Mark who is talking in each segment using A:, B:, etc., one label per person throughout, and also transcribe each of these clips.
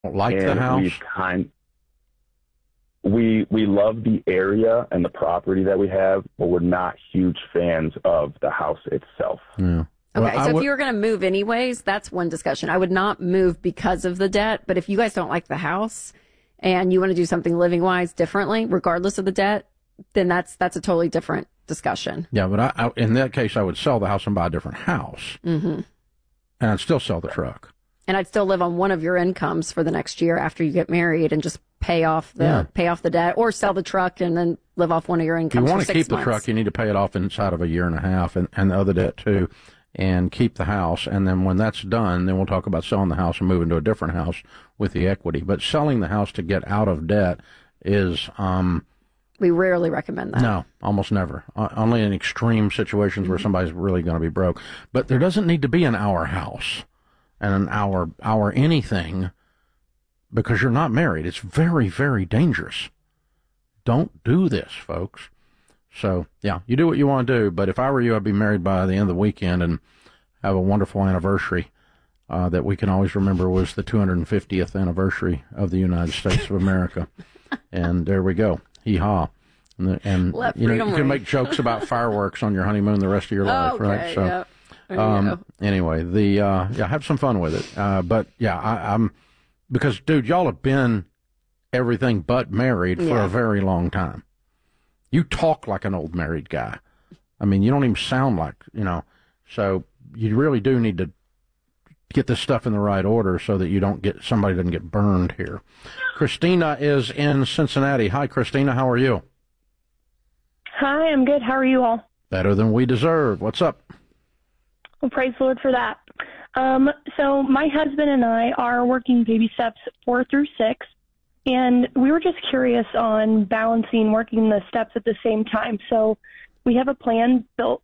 A: Like the
B: and
A: house?
B: We love the area and the property that we have, but we're not huge fans of the house itself.
A: Yeah.
C: Okay, so if you were going to move anyways, that's one discussion. I would not move because of the debt, but if you guys don't like the house and you want to do something living-wise differently, regardless of the debt, then that's a totally different discussion.
A: Yeah, but I in that case, I would sell the house and buy a different house.
C: Mm-hmm.
A: And I'd still sell the truck.
C: And I'd still live on one of your incomes for the next year after you get married and just pay off the debt, or sell the truck and then live off one of your incomes.
A: If you want
C: to
A: keep the truck, you need to pay it off inside of a year and a half, and the other debt too, and keep the house. And then when that's done, then we'll talk about selling the house and moving to a different house with the equity. But selling the house to get out of debt is
C: we rarely recommend that.
A: No, almost never. Only in extreme situations where somebody's really going to be broke. But there doesn't need to be an hour house and an hour anything, because you're not married. It's very, very dangerous. Don't do this, folks. So, yeah, you do what you want to do. But if I were you, I'd be married by the end of the weekend and have a wonderful anniversary that we can always remember was the 250th anniversary of the United States of America. And there we go. Hee-haw. And you can make jokes about fireworks on your honeymoon the rest of your life, right? So, anyway, have some fun with it. But yeah, I'm because, dude, y'all have been everything but married for a very long time. You talk like an old married guy. I mean, you don't even sound like, so you really do need to get this stuff in the right order so that somebody doesn't get burned here. Christina is in Cincinnati. Hi, Christina. How are you?
D: Hi, I'm good. How are you all?
A: Better than we deserve. What's up?
D: Well, praise the Lord for that. So my husband and I are working baby steps 4 through 6, and we were just curious on balancing working the steps at the same time. So we have a plan built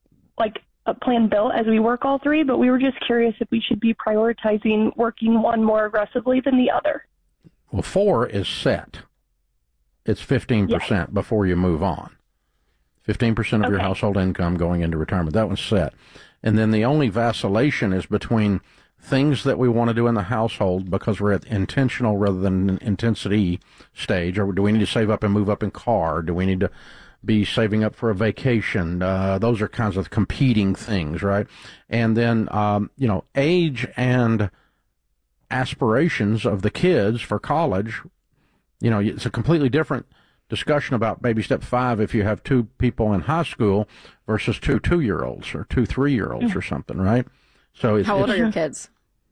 D: as we work all 3, but we were just curious if we should be prioritizing working one more aggressively than the other.
A: Well, 4 is set. It's 15% before you move on. 15% of your household income going into retirement. That one's set. And then the only vacillation is between things that we want to do in the household because we're at intentional rather than intensity stage. Or do we need to save up and move up in car? Do we need to be saving up for a vacation? Those are kinds of competing things, right? And then, age and aspirations of the kids for college, it's a completely different discussion about baby step 5 if you have 2 people in high school versus 2 2-year-olds or 2 3-year-olds or something, right? So
C: how old are your kids?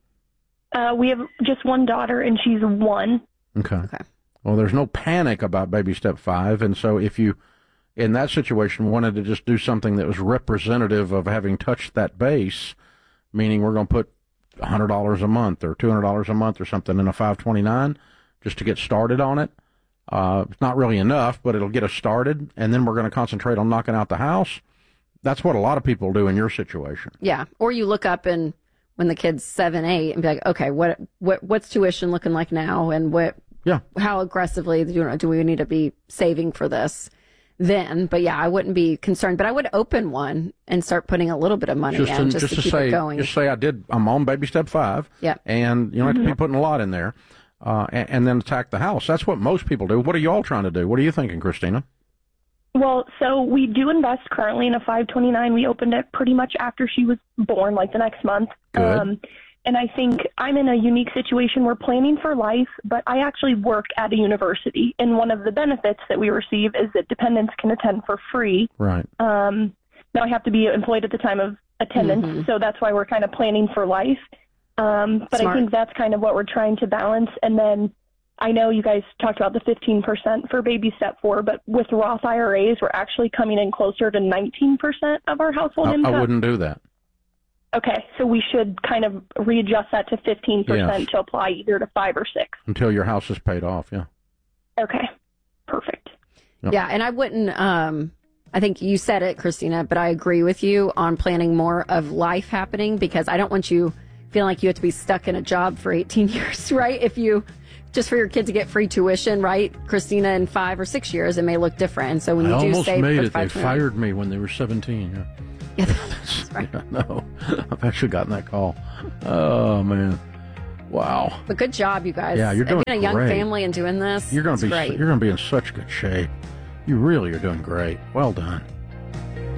D: We have just one daughter, and she's 1.
A: Okay. Well, there's no panic about baby step 5, and so if you, in that situation, wanted to just do something that was representative of having touched that base, meaning we're going to put $100 a month or $200 a month or something in a 529 just to get started on it. It's not really enough, but it'll get us started, and then we're going to concentrate on knocking out the house. That's what a lot of people do in your situation.
C: Yeah, or you look up and when the kid's 7, 8, and be like, okay, what's tuition looking like now, and how aggressively do we need to be saving for this? Then, but yeah, I wouldn't be concerned, but I would open one and start putting a little bit of money in just to keep it going.
A: Just say I'm on baby step 5.
C: Yeah,
A: and you don't have to be putting a lot in there. And then attack the house. That's what most people do. What are you all trying to do? What are you thinking, Christina?
D: Well, so we do invest currently in a 529. We opened it pretty much after she was born, like the next month.
A: Good.
D: And I think I'm in a unique situation. We're planning for life, but I actually work at a university. And one of the benefits that we receive is that dependents can attend for free.
A: Right.
D: Now I have to be employed at the time of attendance, so that's why we're kind of planning for life. But
C: Smart.
D: I think that's kind of what we're trying to balance. And then I know you guys talked about the 15% for baby step 4, but with Roth IRAs, we're actually coming in closer to 19% of our household income.
A: I wouldn't do that.
D: Okay, so we should kind of readjust that to 15% to apply either to 5 or 6.
A: Until your house is paid off, yeah.
D: Okay, perfect.
C: Yep. Yeah, and I wouldn't, I think you said it, Christina, but I agree with you on planning more of life happening, because I don't want you feeling like you have to be stuck in a job for 18 years, right? If you, just for your kid to get free tuition, right? Christina, in 5 or 6 years, it may look different. And so when you do save
A: made
C: for
A: it. They fired me when they were 17. Yeah,
C: that's right.
A: No, I've actually gotten that call. Oh, man. Wow.
C: But good job, you guys.
A: Yeah, you're doing
C: being a young
A: great.
C: family and doing this.
A: You're going
C: it's
A: to be
C: great.
A: you're going to be in such good shape. You really are doing great. Well done.